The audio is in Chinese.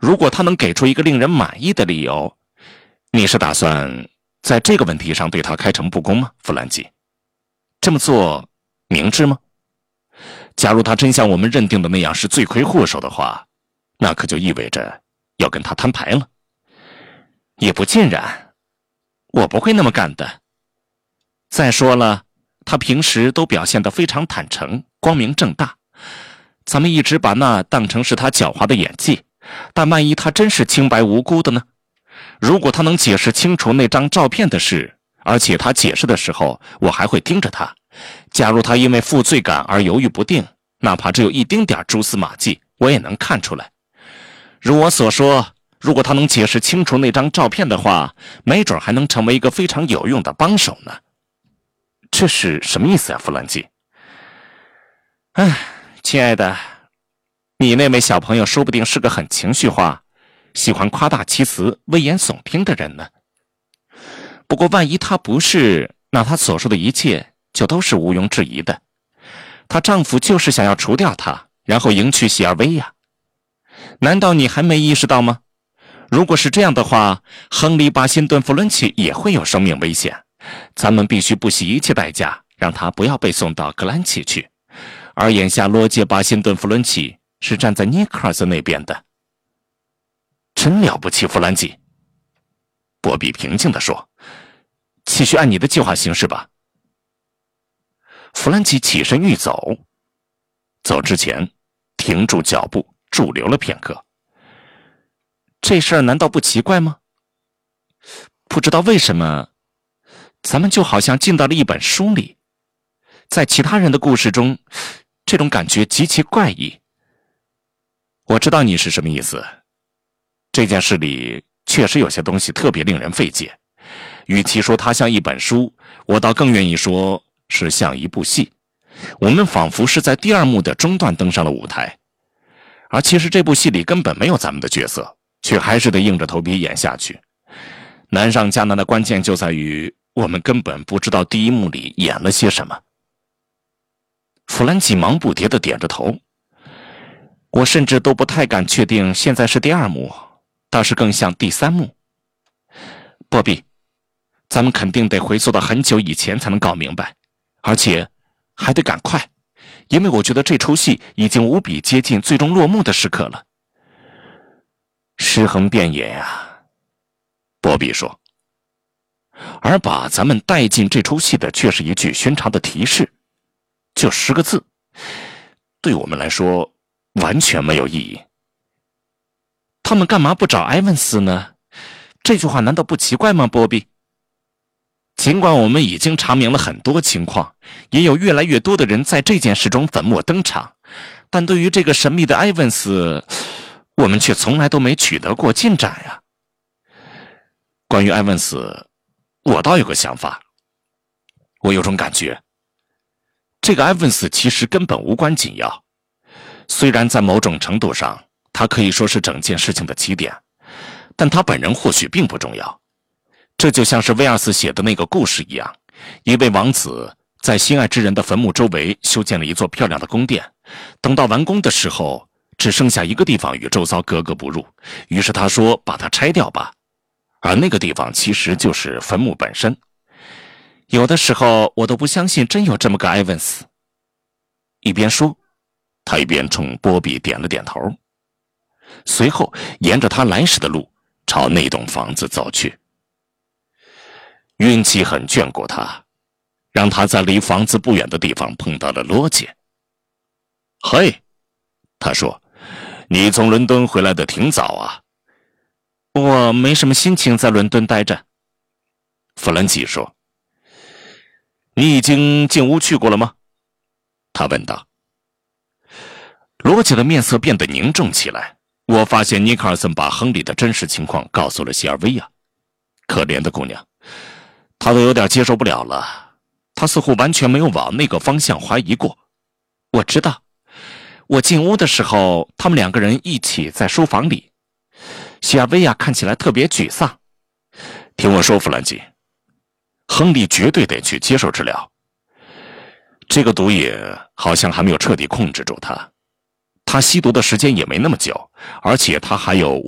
如果他能给出一个令人满意的理由，你是打算在这个问题上对他开诚布公吗，弗兰基？这么做明智吗？假如他真像我们认定的那样是罪魁祸首的话，那可就意味着要跟他摊牌了。也不尽然，我不会那么干的。再说了，他平时都表现得非常坦诚、光明正大，咱们一直把那当成是他狡猾的演技，但万一他真是清白无辜的呢？如果他能解释清楚那张照片的事，而且他解释的时候我还会盯着他，假如他因为负罪感而犹豫不定，哪怕只有一丁点蛛丝马迹，我也能看出来。如我所说，如果他能解释清楚那张照片的话，没准还能成为一个非常有用的帮手呢。这是什么意思啊，弗兰基？亲爱的，你那位小朋友说不定是个很情绪化、喜欢夸大其词、危言耸听的人呢。不过万一他不是，那他所说的一切就都是毋庸置疑的。她丈夫就是想要除掉她，然后迎娶喜尔薇娅。难道你还没意识到吗？如果是这样的话，亨利·巴辛顿·弗伦奇也会有生命危险。咱们必须不惜一切代价，让他不要被送到格兰奇去。而眼下罗杰·巴辛顿·弗伦奇是站在尼克尔森那边的。真了不起，弗兰基。波比平静地说，继续按你的计划行事吧。弗兰基起身欲走，走之前停住脚步，驻留了片刻。这事儿难道不奇怪吗？不知道为什么，咱们就好像进到了一本书里，在其他人的故事中，这种感觉极其怪异。我知道你是什么意思，这件事里确实有些东西特别令人费解，与其说它像一本书，我倒更愿意说是像一部戏。我们仿佛是在第二幕的中段登上了舞台，而其实这部戏里根本没有咱们的角色，却还是得硬着头皮演下去。难上加难的关键就在于我们根本不知道第一幕里演了些什么。弗兰基忙不迭地点着头。我甚至都不太敢确定现在是第二幕，倒是更像第三幕。波比，咱们肯定得回溯到很久以前才能搞明白，而且还得赶快，因为我觉得这出戏已经无比接近最终落幕的时刻了。尸横遍野呀，波比说。而把咱们带进这出戏的却是一句寻常的提示，就10个字，对我们来说完全没有意义。他们干嘛不找埃文斯呢？这句话难道不奇怪吗，波比？尽管我们已经查明了很多情况，也有越来越多的人在这件事中粉墨登场，但对于这个神秘的埃文斯，我们却从来都没取得过进展呀。关于埃文斯，我倒有个想法。我有种感觉，这个埃文斯其实根本无关紧要。虽然在某种程度上，他可以说是整件事情的起点，但他本人或许并不重要。这就像是威尔斯写的那个故事一样，一位王子在心爱之人的坟墓周围修建了一座漂亮的宫殿，等到完工的时候，只剩下一个地方与周遭格格不入，于是他说把它拆掉吧，而那个地方其实就是坟墓本身。有的时候我都不相信真有这么个埃文斯。一边说，他一边冲波比点了点头，随后沿着他来时的路朝那栋房子走去。运气很眷顾他，让他在离房子不远的地方碰到了罗杰。嘿，他说，你从伦敦回来的挺早啊。我没什么心情在伦敦待着。弗兰基说。你已经进屋去过了吗？他问道。罗杰的面色变得凝重起来。我发现尼克尔森把亨利的真实情况告诉了希尔维亚。可怜的姑娘，她都有点接受不了了。她似乎完全没有往那个方向怀疑过。我知道，我进屋的时候，他们2个人一起在书房里。希尔维亚看起来特别沮丧。听我说，弗兰基，亨利绝对得去接受治疗。这个毒瘾好像还没有彻底控制住他。他吸毒的时间也没那么久，而且他还有